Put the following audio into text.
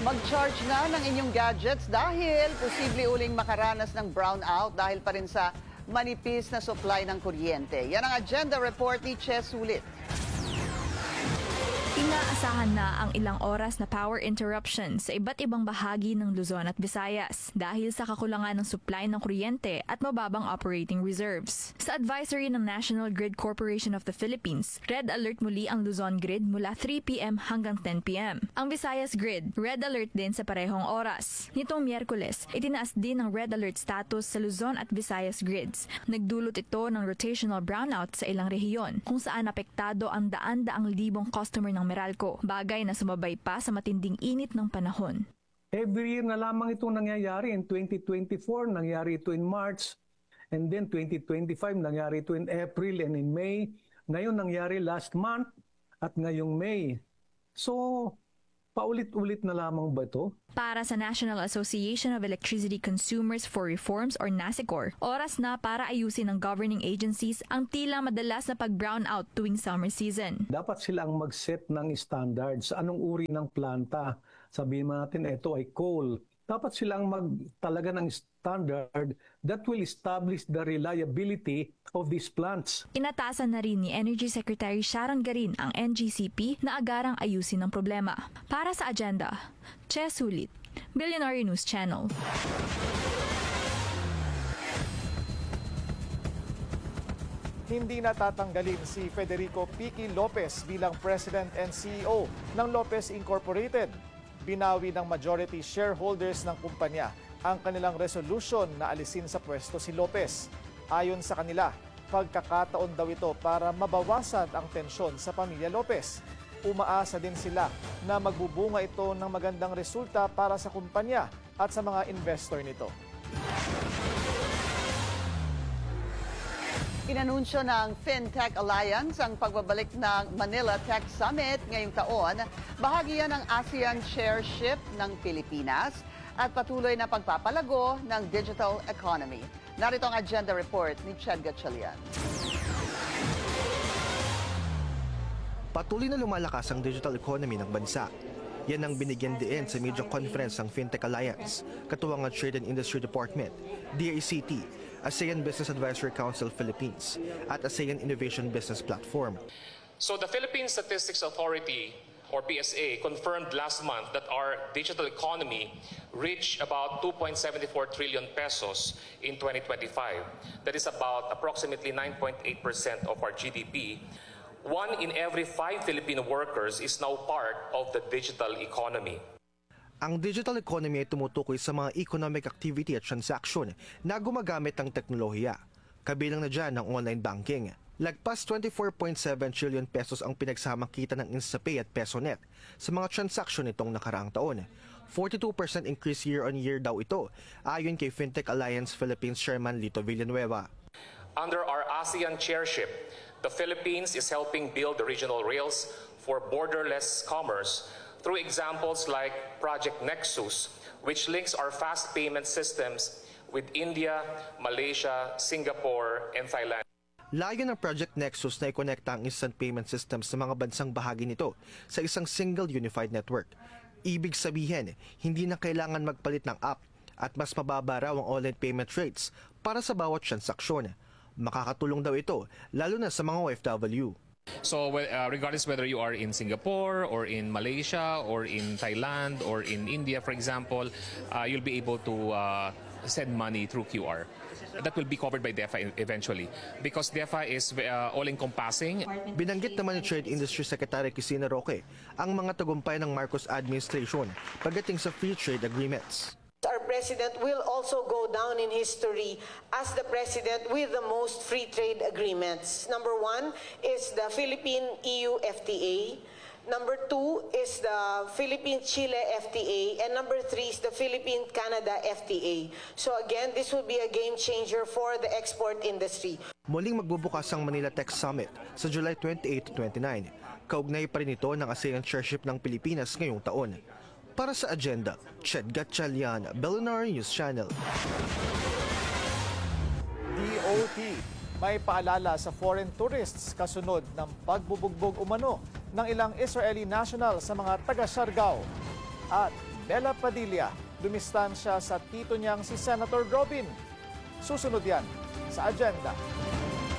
Mag-charge na ng inyong gadgets dahil posible uling makaranas ng brownout dahil pa rin sa manipis na supply ng kuryente. Yan ang agenda report ni Che Sulit. Inaasahan na ang ilang oras na power interruption sa iba't ibang bahagi ng Luzon at Visayas dahil sa kakulangan ng supply ng kuryente at mababang operating reserves. Sa advisory ng National Grid Corporation of the Philippines, red alert muli ang Luzon Grid mula 3 p.m. hanggang 10 p.m. Ang Visayas Grid, red alert din sa parehong oras. Nitong Miyerkules, itinaas din ang red alert status sa Luzon at Visayas Grids. Nagdulot ito ng rotational brownout sa ilang rehiyon kung saan apektado ang daan-daang libong customer ng Meralco, bagay na sumabay pa sa matinding init ng panahon. Every year na lamang itong nangyayari. In 2024, nangyari ito in March. And then 2025, nangyari ito in April and in May. Ngayon, nangyari last month at ngayong May. So, paulit-ulit na lamang ba ito? Para sa National Association of Electricity Consumers for Reforms or NASECOR, oras na para ayusin ng governing agencies ang tila madalas na pag-brownout tuwing summer season. Dapat silang mag-set ng standards. Anong uri ng planta? Sabihin natin, ito ay coal. Dapat silang magtalaga ng standard that will establish the reliability of these plants. Inatasan na rin ni Energy Secretary Sharon Garin ang NGCP na agarang ayusin ang problema. Para sa agenda, Che Sulit, Billionaire News Channel. Hindi natatanggalin si Federico Piqui Lopez bilang President and CEO ng Lopez Incorporated. Binawi ng majority shareholders ng kumpanya ang kanilang resolution na alisin sa pwesto si Lopez. Ayon sa kanila, pagkakataon daw ito para mabawasan ang tensyon sa pamilya Lopez. Umaasa din sila na magbubunga ito ng magandang resulta para sa kumpanya at sa mga investor nito. Inanunsyo ng FinTech Alliance ang pagbabalik ng Manila Tech Summit ngayong taon. Bahagi yan ng ASEAN Chairship ng Pilipinas at patuloy na pagpapalago ng digital economy. Narito ang agenda report ni Ched Gatchalian. Patuloy na lumalakas ang digital economy ng bansa. Yan ang binigyan diin sa media conference ng FinTech Alliance, katuwang ng Trade and Industry Department, DICT, ASEAN Business Advisory Council Philippines, at ASEAN Innovation Business Platform. So the Philippine Statistics Authority, or PSA, confirmed last month that our digital economy reached about 2.74 trillion pesos in 2025. That is about approximately 9.8% of our GDP. 1 in every 5 Filipino workers is now part of the digital economy. Ang digital economy ay tumutukoy sa mga economic activity at transaction na gumagamit ng teknolohiya. Kabilang na dyan ang online banking. Lagpas 24.7 trillion pesos ang pinagsamang kita ng InstaPay at PesoNet sa mga transaction nitong nakaraang taon. 42% increase year-on-year daw ito, ayon kay FinTech Alliance Philippines Chairman Lito Villanueva. Under our ASEAN Chairship, the Philippines is helping build the regional rails for borderless commerce through examples like Project Nexus, which links our fast payment systems with India, Malaysia, Singapore, and Thailand. Layo ng Project Nexus na ikonekta ang instant payment systems sa mga bansang bahagi nito sa isang single unified network. Ibig sabihin, hindi na kailangan magpalit ng app at mas mababa raw ang online payment rates para sa bawat transaksyon. Makakatulong daw ito, lalo na sa mga OFW. So regardless whether you are in Singapore or in Malaysia or in Thailand or in India, for example, you'll be able to send money through QR. That will be covered by DEFA eventually because DEFA is all-encompassing. Binanggit naman ni Trade Industry Secretary Cristina Roque ang mga tagumpay ng Marcos administration pagdating sa free trade agreements. Our president will also go down in history as the president with the most free trade agreements. Number 1 is the Philippine-EU FTA. Number 2 is the Philippine-Chile FTA. And number 3 is the Philippine-Canada FTA. So again, this will be a game changer for the export industry. Muling magbubukas ang Manila Tech Summit sa July 28-29. Kaugnay pa rin ito ng ASEAN Chairship ng Pilipinas ngayong taon. Para sa agenda, Ched Gatchalian, Billionaire News Channel. DOT may paalala sa foreign tourists kasunod ng pagbubugbog umano ng ilang Israeli national sa mga taga-Siargao. At Bella Padilla, dumistansya sa tito niyang si Senator Robin. Susunod yan sa agenda.